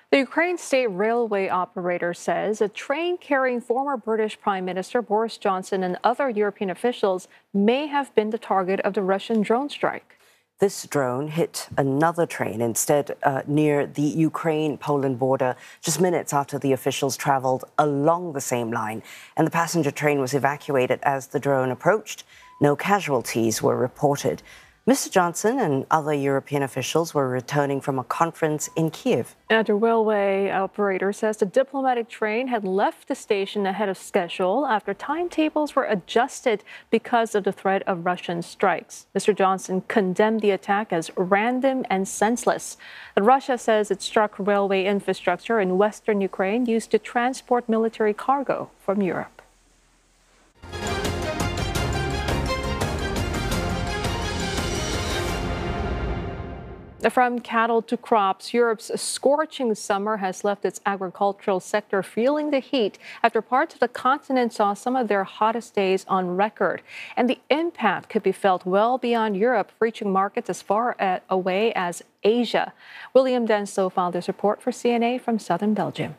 The Ukraine state railway operator says a train carrying former British Prime Minister Boris Johnson and other European officials may have been the target of the Russian drone strike. This drone hit another train instead near the Ukraine-Poland border just minutes after the officials traveled along the same line. And the passenger train was evacuated as the drone approached. No casualties were reported. Mr. Johnson and other European officials were returning from a conference in Kiev. The railway operator says the diplomatic train had left the station ahead of schedule after timetables were adjusted because of the threat of Russian strikes. Mr. Johnson condemned the attack as random and senseless. Russia says it struck railway infrastructure in western Ukraine used to transport military cargo from Europe. From cattle to crops, Europe's scorching summer has left its agricultural sector feeling the heat after parts of the continent saw some of their hottest days on record. And the impact could be felt well beyond Europe, reaching markets as far away as Asia. William Denso filed this report for CNA from southern Belgium.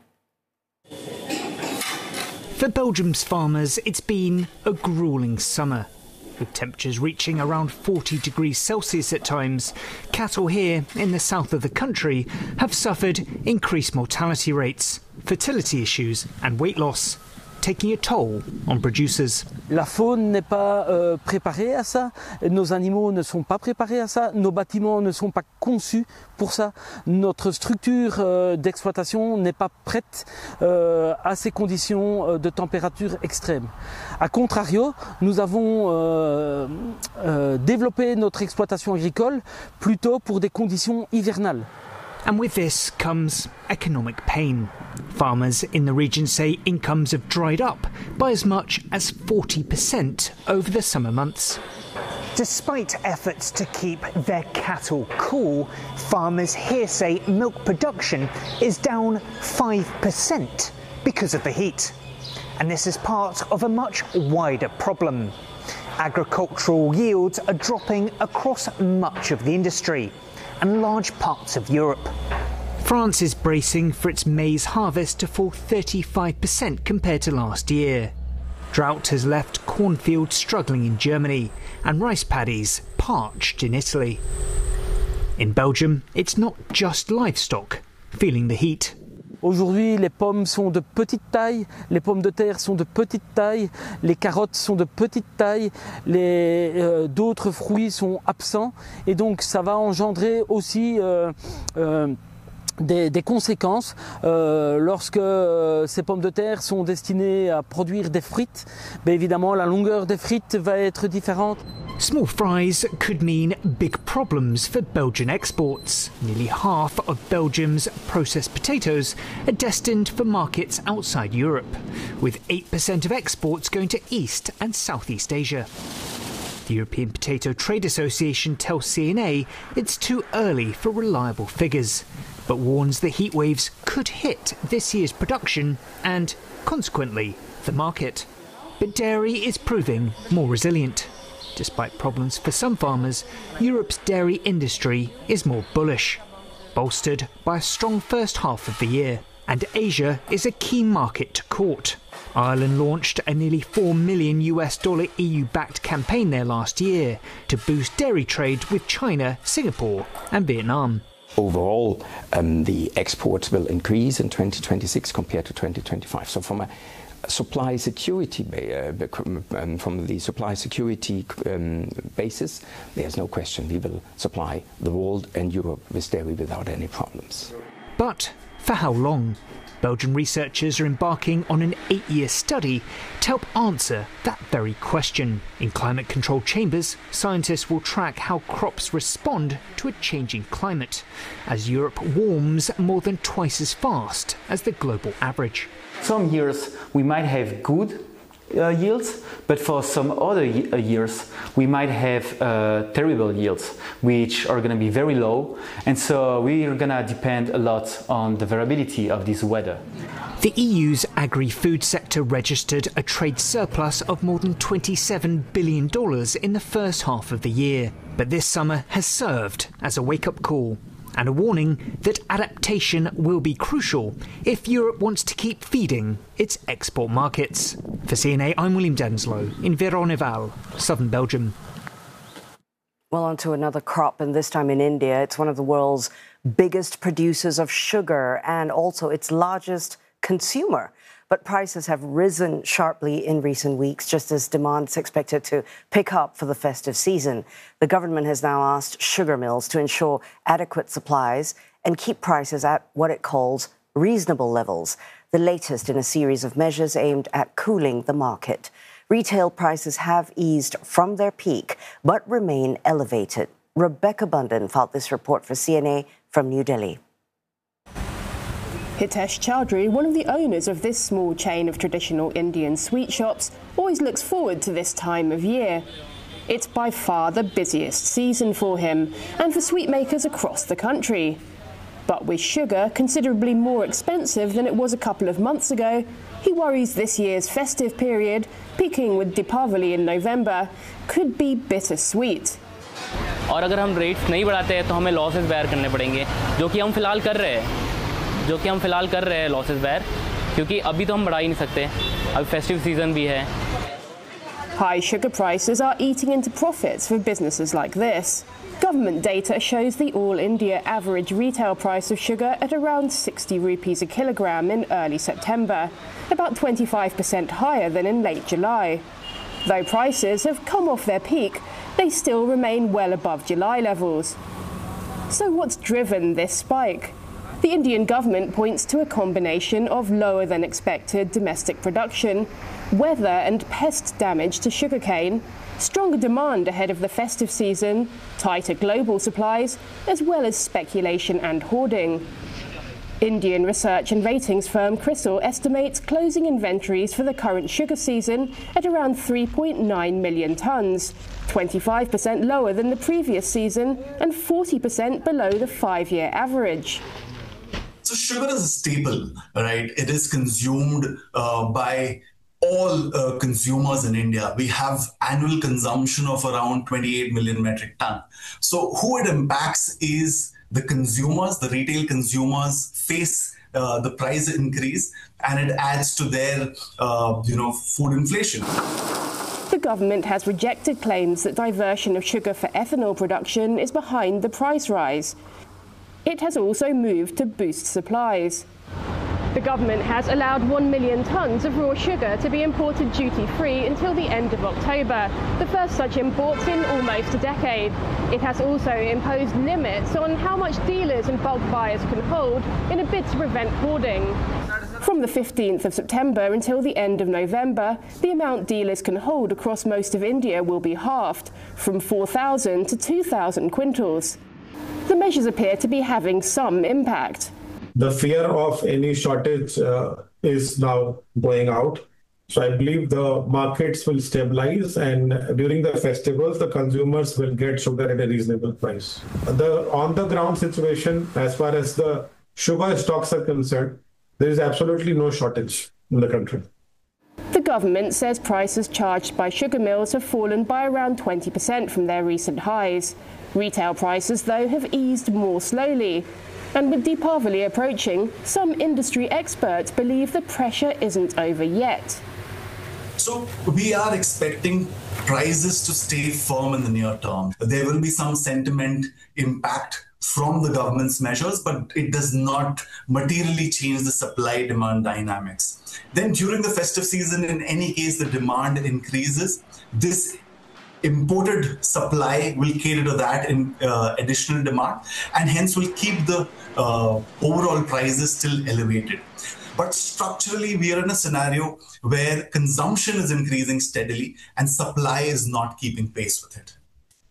For Belgium's farmers, it's been a grueling summer. With temperatures reaching around 40 degrees Celsius at times, cattle here in the south of the country have suffered increased mortality rates, fertility issues and weight loss, taking a toll on producers. La faune n'est pas préparée à ça, nos animaux ne sont pas préparés à ça, nos bâtiments ne sont pas conçus pour ça, notre structure d'exploitation n'est pas prête à ces conditions de température extrême. A contrario, nous avons développé notre exploitation agricole plutôt pour des conditions hivernales. And with this comes economic pain. Farmers in the region say incomes have dried up by as much as 40% over the summer months. Despite efforts to keep their cattle cool, farmers here say milk production is down 5% because of the heat. And this is part of a much wider problem. Agricultural yields are dropping across much of the industry and large parts of Europe. France is bracing for its maize harvest to fall 35% compared to last year. Drought has left cornfields struggling in Germany and rice paddies parched in Italy. In Belgium, it's not just livestock feeling the heat. Aujourd'hui, les pommes sont de petite taille, les pommes de terre sont de petite taille, les carottes sont de petite taille, d'autres fruits sont absents et donc ça va engendrer aussi des conséquences lorsque ces pommes de terre sont destinées à produire des frites. Bien évidemment, la longueur des frites va être différente. Small fries could mean big problems for Belgian exports. Nearly half of Belgium's processed potatoes are destined for markets outside Europe, with 8% of exports going to East and Southeast Asia. The European Potato Trade Association tells CNA it's too early for reliable figures, but warns the heat waves could hit this year's production and, consequently, the market. But dairy is proving more resilient. Despite problems for some farmers, Europe's dairy industry is more bullish, bolstered by a strong first half of the year. And Asia is a key market to court. Ireland launched a nearly $4 million EU-backed campaign there last year to boost dairy trade with China, Singapore and Vietnam. Overall, the exports will increase in 2026 compared to 2025. So from a supply security, from the supply security basis, there's no question we will supply the world and Europe with dairy without any problems. But for how long? Belgian researchers are embarking on an 8-year study to help answer that very question. In climate-controlled chambers, scientists will track how crops respond to a changing climate, as Europe warms more than twice as fast as the global average. Some years we might have good yields, but for some other years we might have terrible yields, which are going to be very low, and so we are going to depend a lot on the variability of this weather. The EU's agri-food sector registered a trade surplus of more than $27 billion in the first half of the year, but this summer has served as a wake-up call. and a warning that adaptation will be crucial if Europe wants to keep feeding its export markets. For CNA, I'm William Denslow in Veyronneval, southern Belgium. Well, on to another crop, and this time in India. It's one of the world's biggest producers of sugar and also its largest consumer. But prices have risen sharply in recent weeks, just as demand is expected to pick up for the festive season. The government has now asked sugar mills to ensure adequate supplies and keep prices at what it calls reasonable levels, the latest in a series of measures aimed at cooling the market. Retail prices have eased from their peak, but remain elevated. Rebecca Bundan filed this report for CNA from New Delhi. Hitesh Chowdhury, one of the owners of this small chain of traditional Indian sweet shops, always looks forward to this time of year. It's by far the busiest season for him and for sweet makers across the country. But with sugar considerably more expensive than it was a couple of months ago, he worries this year's festive period, peaking with Deepavali in November, could be bittersweet. और अगर हम rates नहीं बढ़ाते हैं तो हमें losses bear करने पड़ेंगे, जो कि हम फिलहाल कर रहे हैं लॉसेस बेयर, क्योंकि अभी तो हम बढ़ा ही नहीं सकते, अब फेस्टिव सीजन भी है. High sugar prices are eating into profits for businesses like this. Government data shows the all-India average retail price of sugar at around 60 rupees a kilogram in early September, about 25% higher than in late July. Though prices have come off their peak, they still remain well above July levels. So what's driven this spike? The Indian government points to a combination of lower than expected domestic production, weather and pest damage to sugarcane, stronger demand ahead of the festive season, tighter global supplies, as well as speculation and hoarding. Indian research and ratings firm CRISIL estimates closing inventories for the current sugar season at around 3.9 million tonnes, 25% lower than the previous season and 40% below the 5-year average. So sugar is a staple, right? It is consumed by all consumers in India. We have annual consumption of around 28 million metric ton. So who it impacts is the consumers, the retail consumers face the price increase, and it adds to their, food inflation. The government has rejected claims that diversion of sugar for ethanol production is behind the price rise. It has also moved to boost supplies. The government has allowed 1 million tonnes of raw sugar to be imported duty-free until the end of October, the first such imports in almost a decade. It has also imposed limits on how much dealers and bulk buyers can hold in a bid to prevent hoarding. From the 15th of September until the end of November, the amount dealers can hold across most of India will be halved, from 4,000 to 2,000 quintals. The measures appear to be having some impact. The fear of any shortage is now going out. So I believe the markets will stabilize, and during the festivals, the consumers will get sugar at a reasonable price. The on-the-ground situation, as far as the sugar stocks are concerned, there is absolutely no shortage in the country. The government says prices charged by sugar mills have fallen by around 20% from their recent highs. Retail prices, though, have eased more slowly. And with Deepavali approaching, some industry experts believe the pressure isn't over yet. So we are expecting prices to stay firm in the near term. There will be some sentiment impact from the government's measures, but it does not materially change the supply-demand dynamics. Then during the festive season, in any case, the demand increases. This imported supply will cater to that in additional demand, and hence will keep the overall prices still elevated. But structurally, we are in a scenario where consumption is increasing steadily and supply is not keeping pace with it.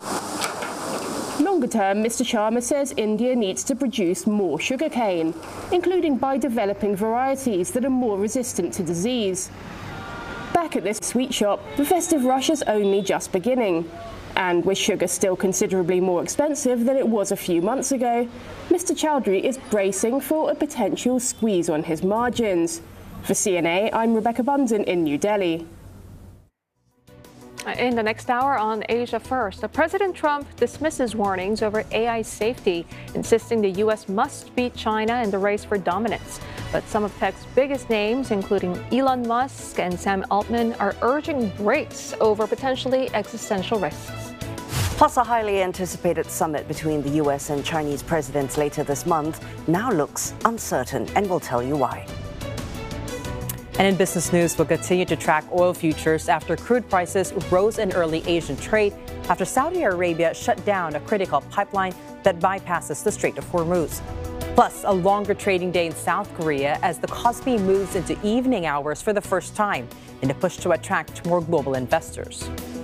Longer term, Mr. Sharma says India needs to produce more sugarcane, including by developing varieties that are more resistant to disease. Back at this sweet shop, the festive rush is only just beginning. And with sugar still considerably more expensive than it was a few months ago, Mr. Chowdhury is bracing for a potential squeeze on his margins. For CNA, I'm Rebecca Bundan in New Delhi. In the next hour on Asia First, President Trump dismisses warnings over AI safety, insisting the U.S. must beat China in the race for dominance. But some of tech's biggest names, including Elon Musk and Sam Altman, are urging brakes over potentially existential risks. Plus, a highly anticipated summit between the U.S. and Chinese presidents later this month now looks uncertain, and we'll tell you why. And in business news, we'll continue to track oil futures after crude prices rose in early Asian trade after Saudi Arabia shut down a critical pipeline that bypasses the Strait of Hormuz. Plus, a longer trading day in South Korea as the Kospi moves into evening hours for the first time in a push to attract more global investors.